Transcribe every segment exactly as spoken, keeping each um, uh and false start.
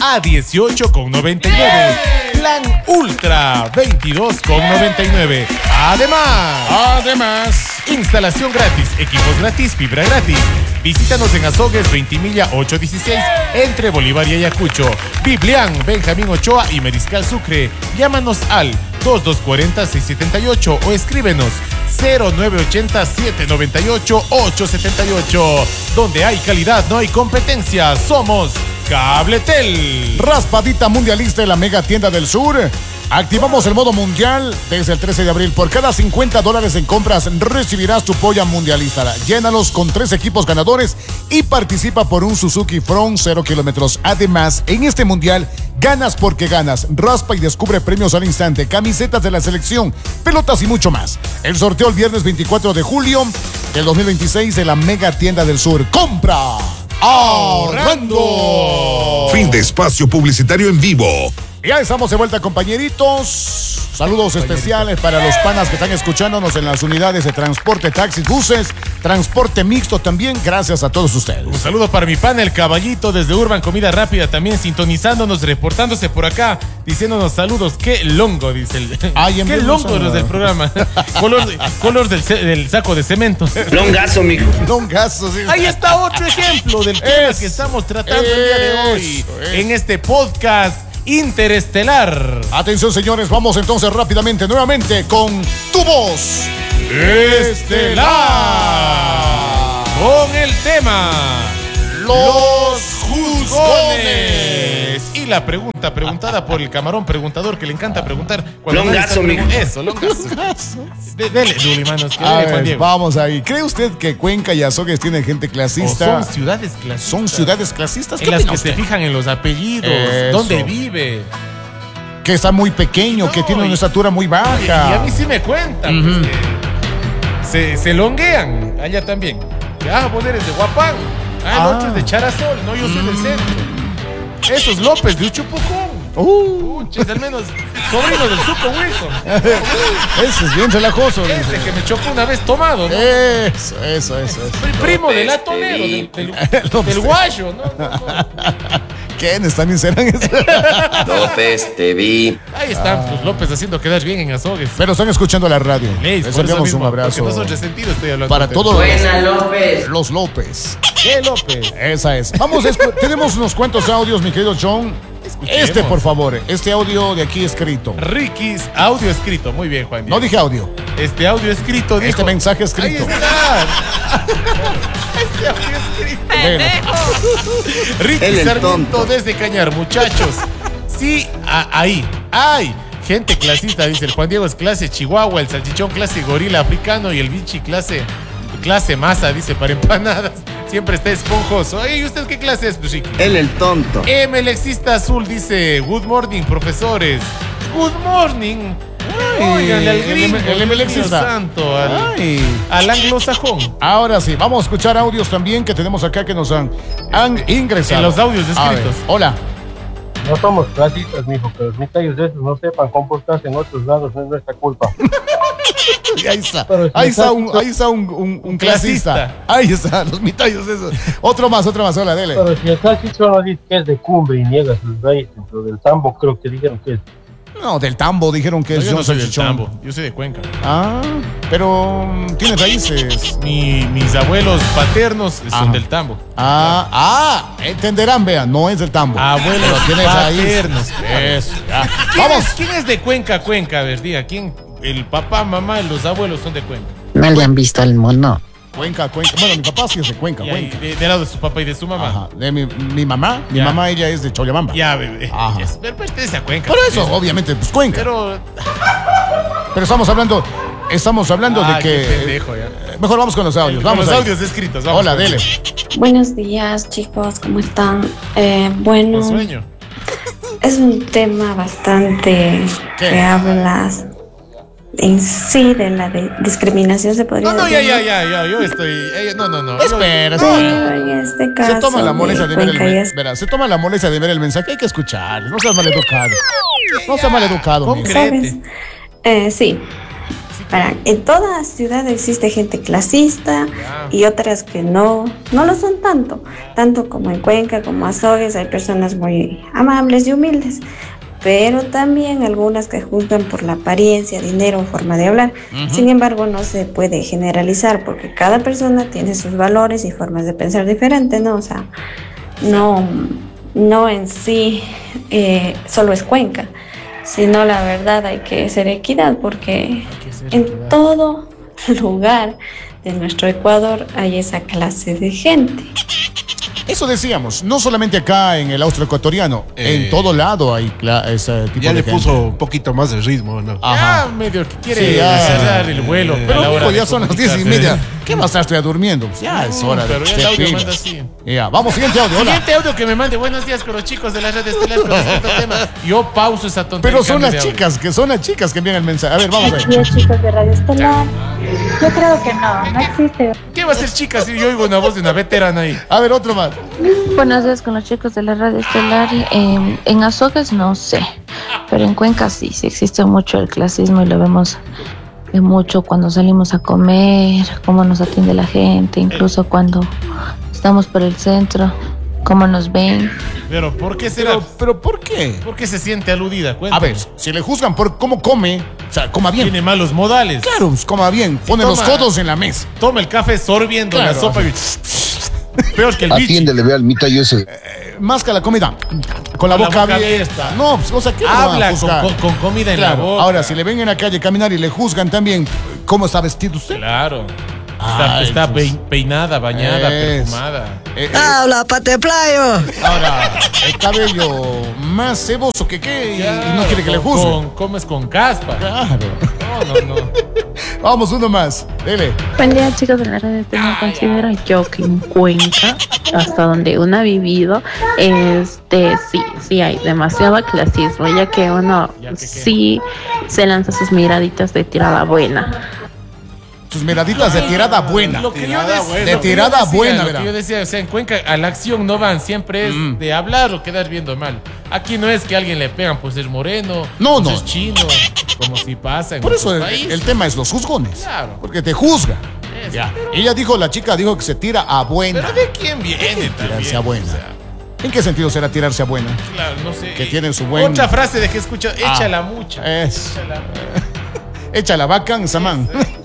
a dieciocho con noventa y nueve. Plan Ultra, veintidós con noventa y nueve. Además, Además, instalación gratis, equipos gratis, fibra gratis. Visítanos en Azogues, Ventimiglia ochocientos dieciséis, entre Bolívar y Ayacucho. Biblián, Benjamín Ochoa y Mariscal Sucre. Llámanos al dos dos cuatro cero, seis siete ocho o escríbenos cero nueve ochenta, siete noventa y ocho, ocho setenta y ocho. Donde hay calidad, no hay competencia. Somos Cabletel. raspadita mundialista en la mega tienda del sur. Activamos el modo mundial desde el trece de abril. Por cada cincuenta dólares en compras recibirás tu polla mundialista. Llénalos con tres equipos ganadores y participa por un Suzuki Front cero kilómetros. Además, en este mundial ganas porque ganas. Raspa y descubre premios al instante, camisetas de la selección, pelotas y mucho más. El sorteo el viernes veinticuatro de julio del dos mil veintiséis en la mega tienda del sur. ¡Compra! ¡Ahorrando! Fin de espacio publicitario en vivo. Ya estamos de vuelta, compañeritos. Saludos especiales para los panas que están escuchándonos en las unidades de transporte, taxis, buses, transporte mixto también. Gracias a todos ustedes. Un saludo para mi pana, el Caballito, desde Urban Comida Rápida, también sintonizándonos, reportándose por acá, diciéndonos saludos. ¡Qué longo! Dice el. Ay, ¡Qué longo los del programa! color color del, del saco de cemento. Longazo, mijo. Longazo, sí. Ahí está otro ejemplo del tema Es, que estamos tratando el día de hoy eso, es. en este podcast interestelar. Atención, señores, vamos entonces rápidamente, nuevamente, con tu voz Estelar. Con el tema Los Juzgones. Y la pregunta preguntada por el camarón preguntador que le encanta preguntar. cuando Longazo, nadie está mijo. pregun- Eso, longazo. De- Dele, Juli, manos. Que A dele, Juan ver, Diego. vamos ahí. ¿Cree usted que Cuenca y Azogues tienen gente O clasista? son ciudades clasistas. ¿Son ciudades clasistas? ¿Qué en las opina que se usted? fijan en los apellidos, Eso. dónde vive. Que está muy pequeño, No, que tiene y- una estatura muy Y, y baja. a mí sí me cuentan. Pues, que se, se longuean allá también. Ah, vos eres de Guapán. Ah, el Ah. otro es de Charasol. No, yo soy del centro. Esos López de Uchupucún. Uh, Puches, al menos sobrino del Suco Wilson. ese es bien relajoso. Ese que me chocó una vez tomado, ¿no? Eso, eso, eso. eso. Pri- Primo del atonero, del, del, del guayo, ¿no? No, no. ¿Quiénes también serán esos? López, te vi. Ahí están los López haciendo quedar bien en Azogues. Pero están escuchando la radio. Leis, Les por eso enviamos mismo, un abrazo porque no son resentidos, estoy hablando. para de- todos Buena, López. los López. ¿Qué López? Esa es. Vamos, escu- tenemos unos cuantos audios, mi querido John. Escuchemos. Este, por favor, este audio de aquí escrito. Ricky's audio escrito. Muy bien, Juan Diego. No dije audio. Este audio escrito dijo. Este mensaje escrito. Ahí está. Este audio escrito. Bueno, Ricky Él el Sarmiento tonto. desde Cañar, muchachos. Sí, a- ahí. ¡Ay! Gente clasista, dice el Juan Diego es clase Chihuahua, el salchichón clase gorila africano y el bichi clase clase masa, dice, para empanadas. Siempre está esponjoso. ¿Y usted qué clase es, Ricky? Él el tonto. M Lexista Azul dice, good morning, profesores. Good morning. Óigale al el gringo, M- el Dios M-Lexista. mío santo, al, Ay. al anglosajón. Ahora sí, vamos a escuchar audios también que tenemos acá que nos han, han ingresado. En los audios A ver, escritos. hola. No somos clasistas, mijo, que los mitades de esos no sepan comportarse en otros lados, no es nuestra culpa. Ahí está. Pero si Ahí me está un, estás- ahí está un, un- un clasista. Clasista. Ahí está, los mitayos esos. Otro más, otro más, hola, dele. Pero si el salchicho no dice que es de cumbre y niega sus raíces dentro del tambo, creo que dijeron que es. No, del tambo dijeron que No, es yo John no soy del Salchichón. Tambo, yo soy de Cuenca. Ah, pero mm, tiene raíces. Mi- mis abuelos paternos son Ajá. del Tambo. Ah, ah, entenderán, vean, no es del tambo. Abuelos Pero tiene paternos. raíces. Eso, ya. ¿Quién, Vamos. es, ¿Quién es de Cuenca, Cuenca? A ver, diga, ¿quién? El papá, mamá y los abuelos son de Cuenca. No le han visto al mono. Cuenca, Cuenca. Bueno, mi papá sí es de Cuenca, Y ahí, Cuenca. de, del lado de su papá y de su mamá. Ajá. De mi, mi mamá, mi Ya. mamá ella es de Chollamamba. Ya, bebé. Ajá. Yes. Pero pertenece a Cuenca. Por eso, pues. obviamente, pues Cuenca. Pero. Pero estamos hablando, estamos hablando Ah, de que. qué pendejo, ya. eh, Mejor vamos con los audios. Con Vamos los ahí. audios escritos. Vamos Hola, con dele. eso. Buenos días, chicos, ¿cómo están? Eh, bueno, Con sueño. es un tema bastante ¿Qué? que hablas en sí de la de- discriminación, se podría No, no, ya, decir. ya, ya, ya. Yo estoy. eh, no, no, no. yo- Espera, Pero espera. en este caso, Se toma la molestia de ver el Cuenca y men- es- verá, se toma la molestia de ver el mensaje, hay que escuchar. No seas maleducado. No seas maleducado, mijo. Concrete. ¿sabes? Eh, sí, Sí, Para, en toda ciudad existe gente clasista y otras que no, no lo son tanto. Tanto como en Cuenca, como Azogues, hay personas muy amables y humildes. Pero también algunas que juzgan por la apariencia, dinero o forma de hablar. Uh-huh. Sin embargo, no se puede generalizar porque cada persona tiene sus valores y formas de pensar diferentes, ¿no? O sea, no, no en sí eh, solo es Cuenca, sino la verdad hay que ser equidad porque en equidad. Todo lugar de nuestro Ecuador hay esa clase de gente. Eso decíamos, no solamente acá en el austroecuatoriano, eh, en todo lado hay ese tipo ya de le gente. puso un poquito más de ritmo, ¿no? Ajá. Ya medio que quiere sí, cerrar el vuelo. Eh, pero hijo, ya son las diez y media. ¿Qué vas a estar estoy durmiendo? Ya es hora pero de ya el audio manda así. Ya, vamos, siguiente audio, hola. Siguiente audio que me mande. Buenos días con los chicos de la red estelar con respecto al tema. Yo pauso esa tontería. Pero son las chicas, que son las chicas que envían el mensaje. A ver, vamos a ver. Buenos días, chicos de Radio Estelar. Yo creo que no, no existe. ¿Qué va a ser chicas si yo oigo una voz de una veterana ahí? A ver, otro más. Buenos días con los chicos de la Radio Estelar. Eh, en Azogues no sé, pero en Cuenca sí, sí existe mucho el clasismo y lo vemos mucho cuando salimos a comer, cómo nos atiende la gente, incluso cuando estamos por el centro, cómo nos ven. Pero ¿por qué será? Pero, pero ¿por qué? ¿Por qué se siente aludida? Cuéntame. A ver, si le juzgan por cómo come, o sea, coma bien. Tiene malos modales. Claro, coma bien, pone toma, los codos en la mesa. Toma el café sorbiendo claro, la sopa y... Peor que el bicho. Atiéndele, ve al mita y ese. Eh, masca la comida. Con la, con boca, la boca abierta. No, pues, o sea, ¿qué habla con, con, con comida claro. en la boca? Ahora, si le ven en la calle caminar y le juzgan también, ¿cómo está vestido usted? Claro. Está, Ay, está pues, peinada, bañada, es, perfumada. Eh, eh, ¡Habla, pate playo! Ahora, el cabello más ceboso que qué claro, y no quiere que con, le juzguen. Con, comes con caspa. Claro. No, no, no. Vamos, uno más. Dele. Buen día, chicos de la red. No considero yo que en Cuenca, hasta donde uno ha vivido, este sí, sí hay demasiado clasismo, ya que uno ya que, sí se lanza sus miraditas de tirada buena. Sus miraditas de tirada buena. Lo que yo decía, de tirada decía, buena, lo que yo decía, o sea, en Cuenca a la acción no van, siempre es mm. de hablar o quedar viendo mal. Aquí no es que a alguien le pegan por ser moreno, no, por no. ser chino, como si pasa en por eso el, países. el tema es los juzgones. Claro. Porque te juzga. Es, ya. Ella dijo, la chica dijo que se tira a buena. ¿Pero de quién viene también? Tirarse a buena. O sea, ¿en qué sentido será tirarse a buena? Claro, no sé. Que tiene su buen... Otra frase de que escucho, échala ah, mucha. Es. Échala. Échala bacán, Samán.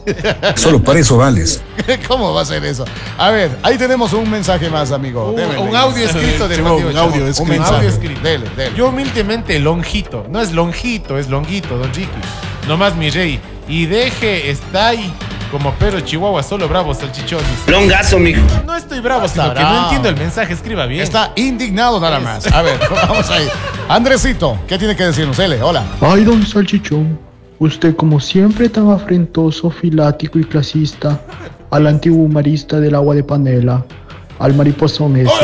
Solo para eso vales. ¿Cómo va a ser eso? A ver, ahí tenemos un mensaje más, amigo. Un, un audio escrito del Chavo, un audio escrito. Un mensaje. Un audio escrito. Dele, dele. Yo humildemente lonjito. No es lonjito, es longuito, don Ricky. Nomás mi rey. Y deje, está ahí como perro chihuahua, solo bravo, salchichón. Longazo, mijo. No estoy bravo, sino que no entiendo el mensaje. Escriba bien. Está indignado nada más. A ver, vamos ahí. Andresito, ¿qué tiene que decirnos? Dele, hola. Ay, don Salchichón. Usted, como siempre, tan afrentoso, filático y clasista, al antiguo humarista del agua de panela, al mariposón ese.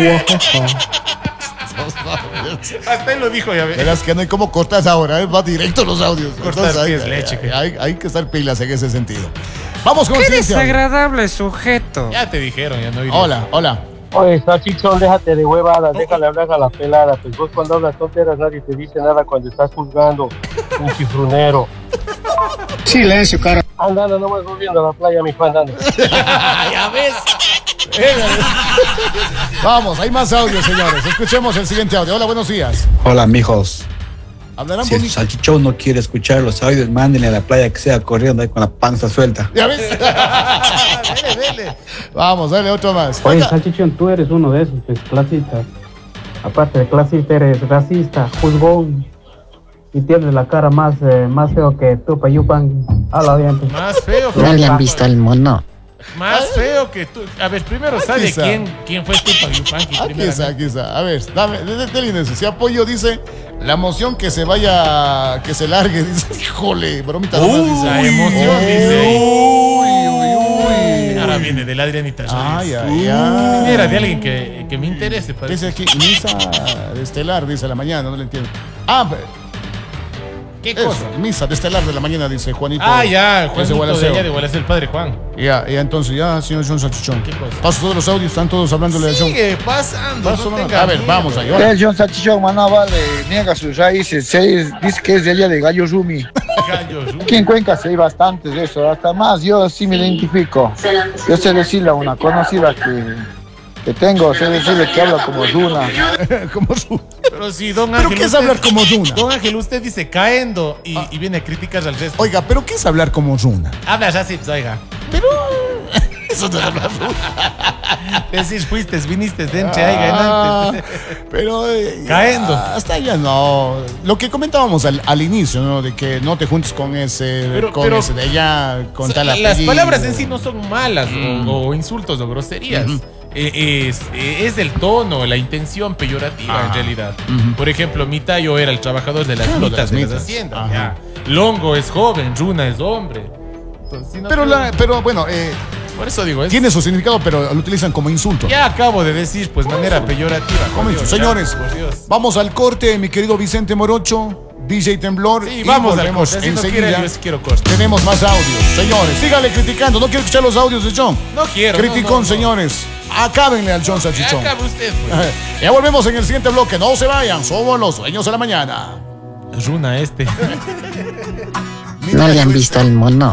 Hasta él lo dijo, ya ves. Verás que no hay cómo cortar ahora, ¿eh? Va directo los audios. Cortar hay, es leche. Hay, hay, hay que estar pilas en ese sentido. Vamos con ¡Qué el siguiente desagradable sujeto! Ya te dijeron, ya no iré. Hola, hola. Oye, Salchichón, déjate de huevadas, déjale hablar a la pelada. Pues vos cuando hablas tonteras nadie te dice nada cuando estás juzgando. Un chifrunero. Silencio, cara. Andando, nomás volviendo a la playa, mi Juan, andando. Ya ves. Vamos, hay más audios, señores. Escuchemos el siguiente audio. Hola, buenos días. Hola, mijos. Hablarán si bonito. El Salchichón no quiere escuchar los audios, mándenle a la playa que sea corriendo ahí con la panza suelta. ¿Ya ves? Dele, dele. Vamos, dale otro más. Oye, Salchichón, tú eres uno de esos, pues, clasistas. Aparte de clasista, eres racista, juzgón. Y tienes la cara más, eh, más feo que tú, Payupan. Habla bien. Pues. Más feo. ¿No le han visto al mono? Más feo que tú. A ver, primero sabe quién, quién fue tu Payupanqui. Aquí está, aquí está. A ver, dame, dale, si apoyo dice la emoción que se vaya, que se largue. Dice, híjole, bromita. Uy, dice, la emoción, uy, dice. Uy, uy, uy. Ahora viene del Adrianita. Ay, ay, ay. Era de alguien que, que me interese. Parece. Dice aquí, misa de estelar, dice la mañana, no le entiendo. Ah, pero. ¿Qué Eso, cosa? Misa de estelar de la mañana, dice Juanito. Ah, ya, Juanito de, de allá de Gualaceo, el padre Juan. Ya, ya, entonces, ya, señor John Salchichón. ¿Qué cosa? Paso todos los audios, están todos hablándole Sigue a John. Sigue pasando. Paso, no no, tenga a ver, miedo. vamos ahí. El John Salchichón, mano, vale, niega sus raíces, se dice que es de allá de Gallo Rumi. Aquí en Cuenca sí hay bastantes de eso, hasta más, yo sí me identifico. Yo sé decirle a una conocida que, que tengo, sé decirle que habla como Duna. Como Duna. Pero sí, don ¿Pero Ángel. qué es usted- hablar como Duna? Don Ángel, usted dice caendo y, y viene a criticar al resto. Oiga, ¿pero qué es hablar como Duna? Hablas así, pues, oiga. Pero eso no es hablar Decir, fuiste, viniste, denche, ahí ganante. Pero eh, Caendo. hasta allá no. Lo que comentábamos al, al inicio, ¿no? De que no te juntes con ese, Pero- con pero- ese de allá, con O sea, tal las apellido. palabras en sí no son malas o, o insultos o groserías. Eh, es, eh, es del tono, la intención peyorativa Ah. en realidad. Ujú. Por ejemplo, Mitayo era el trabajador de las Claro, de mitas las de, las mitas. haciendas. Ajá. ya. Longo es joven, Runa es hombre. Entonces, sí, no Pero, creo- la, pero bueno, eh, por eso digo, es- tiene su significado, pero lo utilizan como insulto. ya acabo de decir, pues, manera peyorativa. por Como Dios, insulto. ya, Señores, por Dios. vamos al corte, mi querido Vicente Morocho, D J Temblor. Sí, y vamos al volvemos corte. Si no enseguida. quiere, yo sí quiero corte. Tenemos más audios. Señores, sígale criticando. No quiero escuchar los audios de John. No quiero. Criticón, no, no, no. señores. Acábenle al John Ya Salchichón. acabe usted, pues. Ya volvemos en el siguiente bloque. No se vayan, somos los dueños de la mañana. Runa este. ¿No le han visto al mono?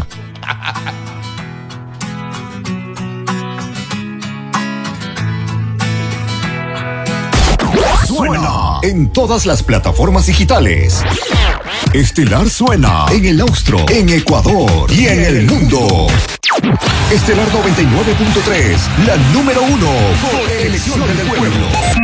Suena en todas las plataformas digitales. Estelar suena en el Austro, en Ecuador y en el mundo. Estelar noventa y nueve punto tres, la número uno por elección del pueblo.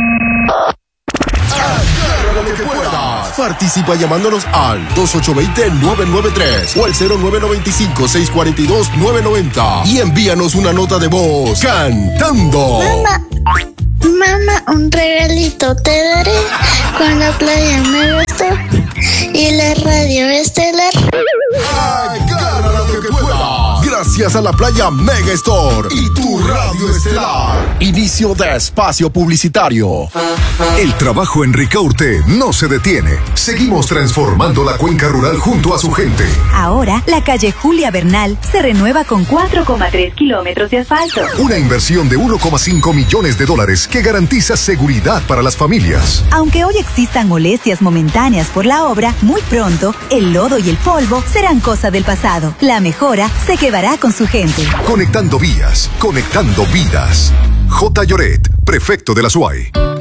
Agarra lo que puedas. Participa llamándonos al dos ocho dos cero, nueve nueve tres o al cero nueve nueve cinco, seis cuatro dos, nueve nueve cero y envíanos una nota de voz cantando. Mamá, mamá, un regalito te daré con la playa me gustó y la radio estelar. Agarra lo que puedas. Gracias a la playa Mega Store y tu radio estelar. Inicio de espacio publicitario. El trabajo en Ricaurte no se detiene. Seguimos transformando la cuenca rural junto a su gente. Ahora, la calle Julia Bernal se renueva con cuatro coma tres kilómetros de asfalto. Una inversión de uno coma cinco millones de dólares que garantiza seguridad para las familias. Aunque hoy existan molestias momentáneas por la obra, muy pronto el lodo y el polvo serán cosa del pasado. La mejora se quedará con su gente. Conectando vías, conectando vidas. J. Lloret, prefecto de la S U A Y.